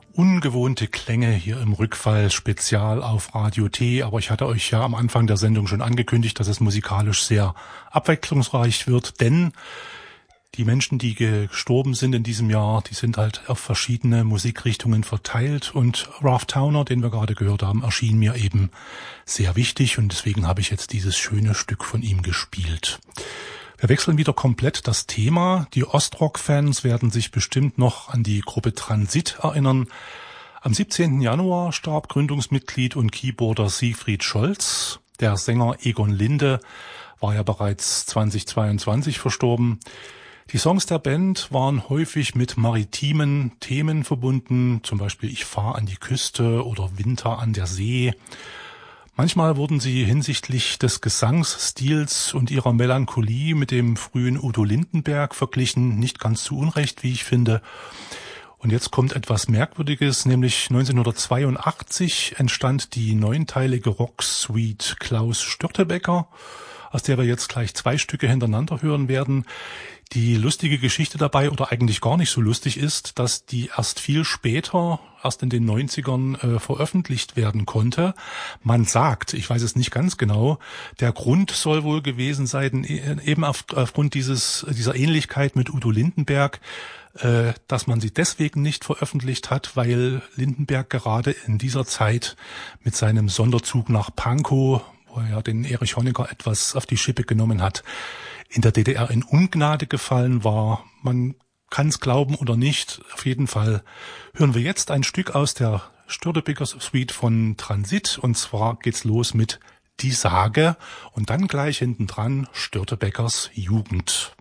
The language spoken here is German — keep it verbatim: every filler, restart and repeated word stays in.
Ungewohnte Klänge hier im Rückfall-Spezial auf Radio T, aber ich hatte euch ja am Anfang der Sendung schon angekündigt, dass es musikalisch sehr abwechslungsreich wird, denn die Menschen, die gestorben sind in diesem Jahr, die sind halt auf verschiedene Musikrichtungen verteilt und Ralph Towner, den wir gerade gehört haben, erschien mir eben sehr wichtig und deswegen habe ich jetzt dieses schöne Stück von ihm gespielt. Wir wechseln wieder komplett das Thema. Die Ostrock-Fans werden sich bestimmt noch an die Gruppe Transit erinnern. Am siebzehnten Januar starb Gründungsmitglied und Keyboarder Siegfried Scholz. Der Sänger Egon Linde war ja bereits zweitausendzweiundzwanzig verstorben. Die Songs der Band waren häufig mit maritimen Themen verbunden, zum Beispiel Ich fahr an die Küste oder Winter an der See. Manchmal wurden sie hinsichtlich des Gesangsstils und ihrer Melancholie mit dem frühen Udo Lindenberg verglichen, nicht ganz zu Unrecht, wie ich finde. Und jetzt kommt etwas Merkwürdiges, nämlich neunzehnhundertzweiundachtzig entstand die neunteilige Rocksuite Klaus Störtebeker, aus der wir jetzt gleich zwei Stücke hintereinander hören werden. Die lustige Geschichte dabei, oder eigentlich gar nicht so lustig ist, dass die erst viel später, erst in den neunzigern äh, veröffentlicht werden konnte. Man sagt, ich weiß es nicht ganz genau, der Grund soll wohl gewesen sein, eben auf, aufgrund dieses dieser Ähnlichkeit mit Udo Lindenberg, äh, dass man sie deswegen nicht veröffentlicht hat, weil Lindenberg gerade in dieser Zeit mit seinem Sonderzug nach Pankow, wo er ja den Erich Honecker etwas auf die Schippe genommen hat, in der D D R in Ungnade gefallen war. Man kann es glauben oder nicht. Auf jeden Fall hören wir jetzt ein Stück aus der Störtebeker Suite von Transit. Und zwar geht's los mit Die Sage und dann gleich hintendran Störtebekers Jugend.